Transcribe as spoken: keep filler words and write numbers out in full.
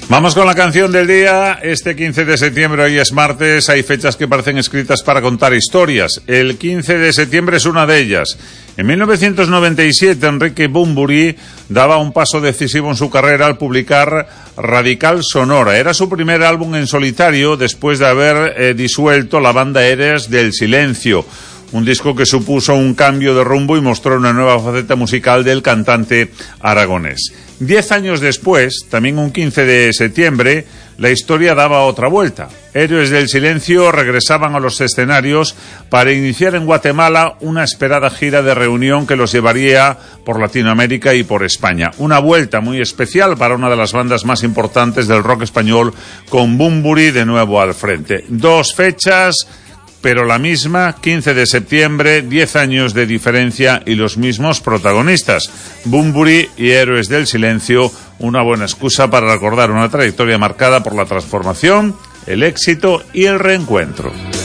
Vamos con la canción del día. Este quince de septiembre, hoy es martes, hay fechas que parecen escritas para contar historias. El quince de septiembre es una de ellas. En mil novecientos noventa y siete, Enrique Bunbury daba un paso decisivo en su carrera al publicar Radical Sonora. Era su primer álbum en solitario después de haber eh, disuelto la banda Héroes del Silencio. Un disco que supuso un cambio de rumbo y mostró una nueva faceta musical del cantante aragonés. Diez años después, también un quince de septiembre, la historia daba otra vuelta. Héroes del Silencio regresaban a los escenarios para iniciar en Guatemala una esperada gira de reunión que los llevaría por Latinoamérica y por España. Una vuelta muy especial para una de las bandas más importantes del rock español, con Bunbury de nuevo al frente. Dos fechas, pero la misma, quince de septiembre, diez años de diferencia y los mismos protagonistas. Bunbury y Héroes del Silencio, una buena excusa para recordar una trayectoria marcada por la transformación, el éxito y el reencuentro.